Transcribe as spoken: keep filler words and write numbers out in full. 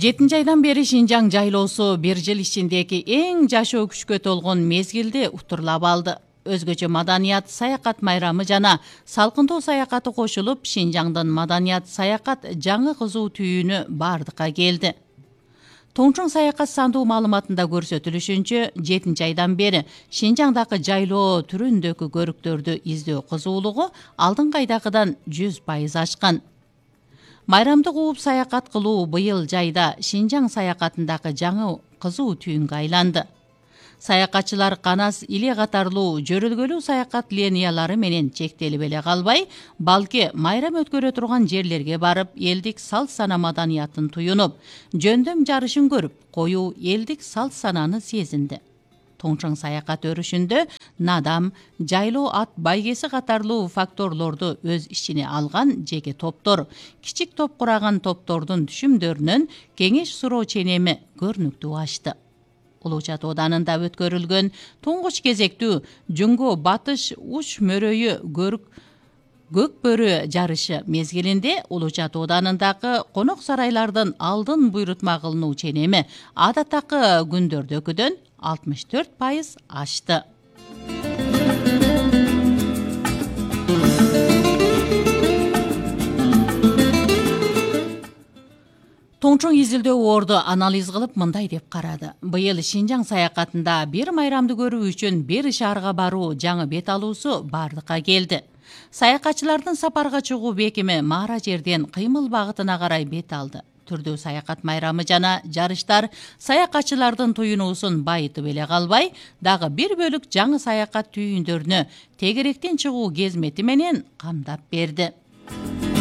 жетинчи айдан бери Шинжаң жайлоосу бир жыл ичиндеги эң жашоо күчкө толгон мезгилди утурлап алды. Өзгөчө маданият саякат майрамы жана салкындоо саякаты кошулуп, Шинжаңдын маданият саякат жаңы кызуу түйүнү бардыкка келди. Тоңчоң саякат сандуу маалыматында көрсөтүлүшүнчө, жетинчи айдан бери Шинжаңдагы жайлоо түрүндөгү көрүктөрдү издөө кызуулугу алдыңкы айдагыдан жүз пайыз ашкан. Майрамды кууп саякат кылуу быйыл жайда Шинжаң саякатындагы жаңы кызуу түйүнгө айланды. Саякатчылар канас иле катарлуу жөрөлгөлүү саякат линиялары менен чектелип эле калбай, балки майрам өткөрө турган жерлерге барып, элдик салт сана маданиятын туюнуп, жөндөм жарышын көрүп, коюу элдик салт сананы сезинди. Тоңчоң саякат өрүшүндө надам, жайлоо ат байгеси катарлуу факторлорду өз ичине алган жеке топтор, кичик топ кураган топтордун түшүмдөрүнөн кеңеш суроо ченеми көрүнүктүү ачты. Улуу Чат Ооданында өткөрүлгөн туңгуч кезектүү Жүнгө батыш уч мөрөйү көрүк көк бөрү жарышы мезгилинде Улуу Чат Ооданындагы конок сарайлардын алдын буйрутма кылынуу ченеми адаттагы күндөрдөгүдөн алтымыш төрт пайыз ашты. Тоңчоң изилдөө орду анализ кылып мындай деп карады. Быйыл Шинжаң саякатында бир майрамды көрүү үчүн бир шаарга баруу жаңы бет алуусу бардыкка келди. Саякатчылардын сапарга чыгуу бекими Маара жерден кыймыл багытына карай бет алды. Түрдүү саякат майрамы жана жарыштар саякатчылардын туюнуусун байытып эле калбай, дагы бир бөлүк жаңы саякат түйүндөрүнө тегеректен чыгуу кезмети менен камдап берди.